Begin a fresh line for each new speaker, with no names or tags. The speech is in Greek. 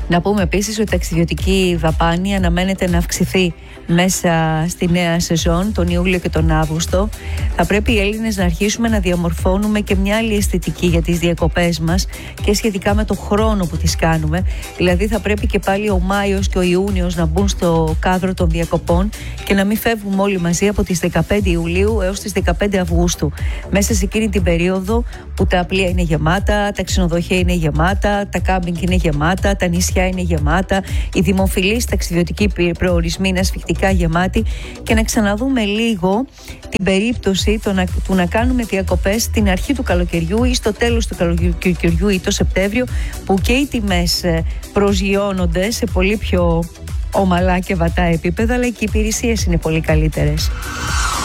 Να πούμε επίσης ότι η ταξιδιωτική δαπάνη αναμένεται να αυξηθεί μέσα στη νέα σεζόν, τον Ιούλιο και τον Αύγουστο. Θα πρέπει οι Έλληνες να αρχίσουμε να διαμορφώνουμε και μια άλλη αισθητική για τις διακοπές μας και σχετικά με το χρόνο που τις κάνουμε. Δηλαδή θα πρέπει και πάλι ο Μάιος και ο Ιούνιος να μπουν στο κάδρο των διακοπών και να μην φεύγουμε όλοι μαζί από τις 15 Ιουλίου έως τις 15 Αυγούστου. Μέσα σε εκείνη την περίοδο που τα πλοία είναι γεμάτα, τα ξενοδοχεία είναι γεμάτα, τα κάμπινγκ είναι γεμάτα, τα νησιά είναι γεμάτα, οι δημοφιλείς ταξιδιωτικοί προορισμοί είναι ασφικτικά γεμάτοι, και να ξαναδούμε λίγο την περίπτωση του να κάνουμε διακοπές στην αρχή του καλοκαιριού ή στο τέλος του καλοκαιριού ή το Σεπτέμβριο, που και οι τιμές προσγειώνονται σε πολύ πιο ομαλά και βατά επίπεδα, αλλά και οι υπηρεσίες είναι πολύ καλύτερες.